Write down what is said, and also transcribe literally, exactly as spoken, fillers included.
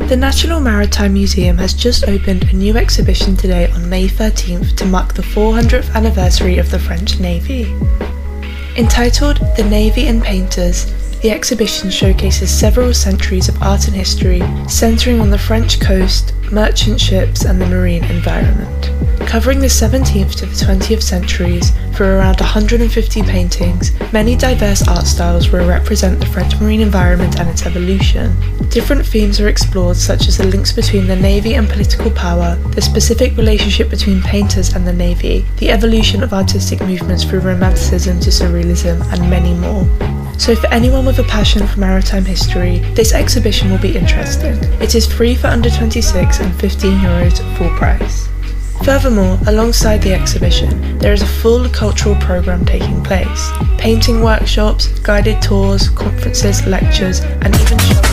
The National Maritime Museum has just opened a new exhibition today on May thirteenth to mark the four hundredth anniversary of the French Navy. Entitled The Navy and Painters, the exhibition showcases several centuries of art and history, centering on the French coast, merchant ships and the marine environment. Covering the seventeenth to the twentieth centuries for around one hundred fifty paintings, many diverse art styles will represent the French marine environment and its evolution. Different themes are explored, such as the links between the Navy and political power, the specific relationship between painters and the Navy, the evolution of artistic movements through Romanticism to Surrealism, and many more. So for anyone with a passion for maritime history, this exhibition will be interesting. It is free for under twenty-six and fifteen euros full price. Furthermore, alongside the exhibition, there is a full cultural programme taking place. Painting workshops, guided tours, conferences, lectures, and even shows.